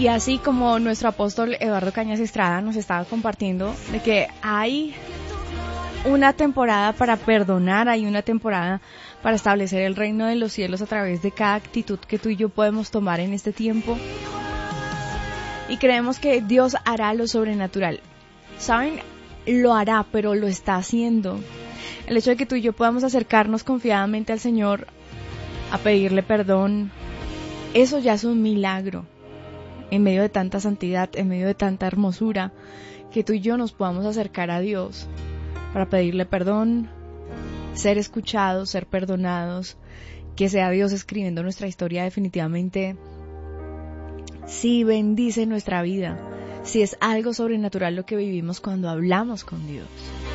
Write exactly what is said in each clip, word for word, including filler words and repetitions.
Y así como nuestro apóstol Eduardo Cañas Estrada nos estaba compartiendo de que hay una temporada para perdonar, hay una temporada para establecer el reino de los cielos a través de cada actitud que tú y yo podemos tomar en este tiempo. Y creemos que Dios hará lo sobrenatural. ¿Saben? Lo hará, pero lo está haciendo. El hecho de que tú y yo podamos acercarnos confiadamente al Señor a pedirle perdón, eso ya es un milagro. En medio de tanta santidad, en medio de tanta hermosura, que tú y yo nos podamos acercar a Dios para pedirle perdón, ser escuchados, ser perdonados, que sea Dios escribiendo nuestra historia definitivamente. Sí, bendice nuestra vida, sí es algo sobrenatural lo que vivimos cuando hablamos con Dios.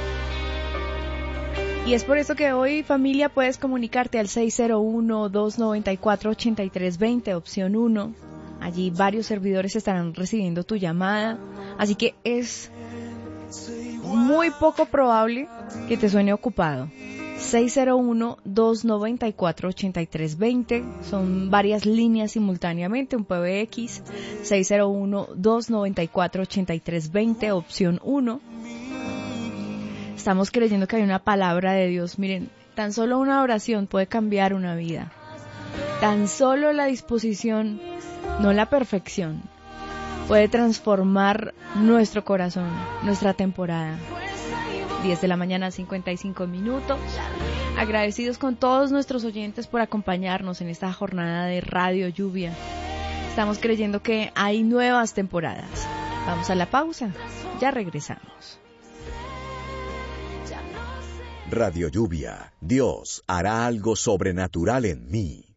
Y es por eso que hoy, familia, puedes comunicarte al seis cero uno, dos nueve cuatro, ocho tres dos cero, opción uno. Allí varios servidores estarán recibiendo tu llamada, así que es muy poco probable que te suene ocupado. seis cero uno, dos nueve cuatro, ocho tres dos cero, son varias líneas simultáneamente, un P B X, seis cero uno, dos nueve cuatro, ocho tres dos cero, opción uno. Estamos creyendo que hay una palabra de Dios. Miren, tan solo una oración puede cambiar una vida. Tan solo la disposición, no la perfección, puede transformar nuestro corazón, nuestra temporada. diez de la mañana, cincuenta y cinco minutos. Agradecidos con todos nuestros oyentes por acompañarnos en esta jornada de Radio Lluvia. Estamos creyendo que hay nuevas temporadas. Vamos a la pausa, ya regresamos. Radio Lluvia, Dios hará algo sobrenatural en mí.